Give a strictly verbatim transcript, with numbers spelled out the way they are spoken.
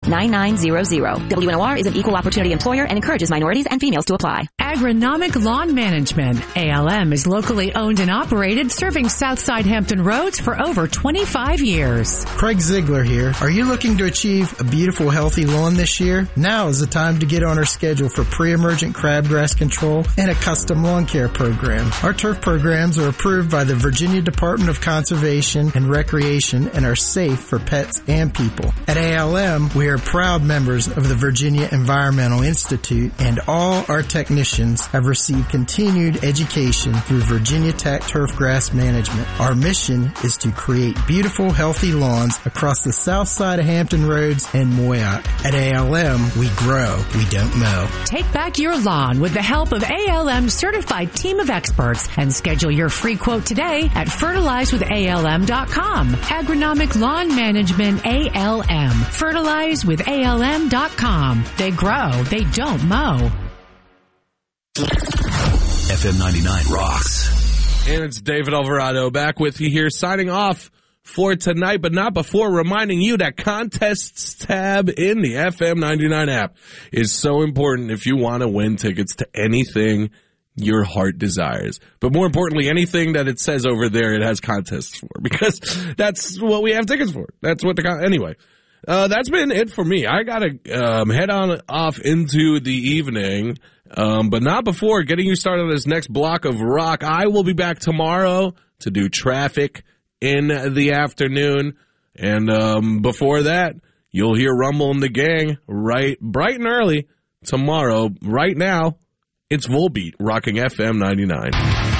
nine nine zero zero. W N O R is an equal opportunity employer and encourages minorities and females to apply. Agronomic Lawn Management. A L M is locally owned and operated, serving Southside Hampton Roads for over twenty-five years. Craig Ziegler here. Are you looking to achieve a beautiful, healthy lawn this year? Now is the time to get on our schedule for pre-emergent crabgrass control and a custom lawn care program. Our turf programs are approved by the Virginia Department of Conservation and Recreation and are safe for pets and people. At A L M, we are proud members of the Virginia Environmental Institute, and all our technicians have received continued education through Virginia Tech Turfgrass Management. Our mission is to create beautiful, healthy lawns across the south side of Hampton Roads and Moyock. At A L M, we grow, we don't mow. Take back your lawn with the help of A L M's certified team of experts and schedule your free quote today at fertilize with A L M dot com. Agronomic Lawn Management A L M. fertilize with A L M dot com. They grow, they don't mow. F M ninety-nine rocks. And it's David Alvarado back with you here, signing off for tonight, but not before reminding you that contests tab in the F M ninety-nine app is so important if you want to win tickets to anything your heart desires. But more importantly, anything that it says over there it has contests for, because that's what we have tickets for. That's what the con- anyway. Uh, that's been it for me. I gotta um, head on off into the evening, um, but not before getting you started on this next block of rock. I will be back tomorrow to do traffic in the afternoon, and um, before that, you'll hear Rumble and the Gang right bright and early tomorrow. Right now, it's Volbeat rocking F M ninety-nine.